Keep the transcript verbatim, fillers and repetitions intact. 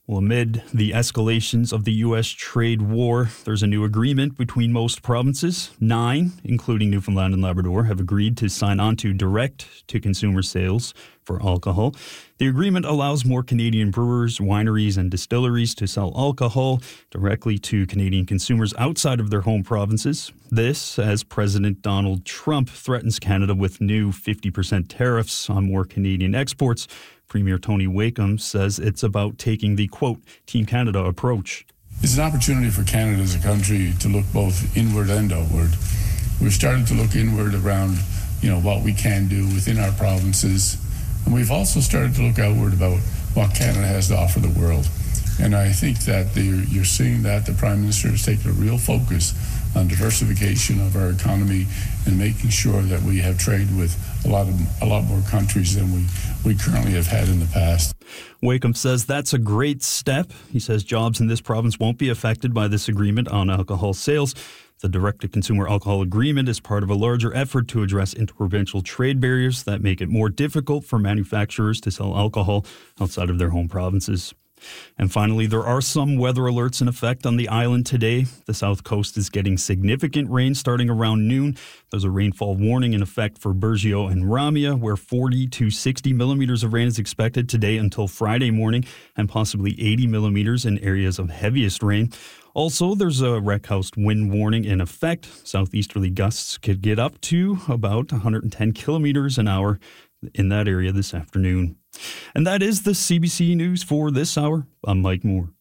Well, amid the escalations of the U S trade war, there's a new agreement between most provinces. Nine, including Newfoundland and Labrador, have agreed to sign on to direct-to-consumer sales for alcohol. The agreement allows more Canadian brewers, wineries, and distilleries to sell alcohol directly to Canadian consumers outside of their home provinces. This, as President Donald Trump threatens Canada with new fifty percent tariffs on more Canadian exports. Premier Tony Wakeham says it's about taking the, quote, Team Canada approach. It's an opportunity for Canada as a country to look both inward and outward. We've started to look inward around, you know, what we can do within our provinces. And we've also started to look outward about what Canada has to offer the world. And I think that the, you're seeing that the Prime Minister has taken a real focus on diversification of our economy and making sure that we have trade with a lot of a lot more countries than we, we currently have had in the past. Wakeham says that's a great step. He says jobs in this province won't be affected by this agreement on alcohol sales. The direct-to-consumer alcohol agreement is part of a larger effort to address interprovincial trade barriers that make it more difficult for manufacturers to sell alcohol outside of their home provinces. And finally, there are some weather alerts in effect on the island today. The south coast is getting significant rain starting around noon. There's a rainfall warning in effect for Burgeo and Ramia, where forty to sixty millimeters of rain is expected today until Friday morning, and possibly eighty millimeters in areas of heaviest rain. Also, there's a wreck-house wind warning in effect. Southeasterly gusts could get up to about one hundred ten kilometers an hour in that area this afternoon. And that is the C B C News for this hour. I'm Mike Moore.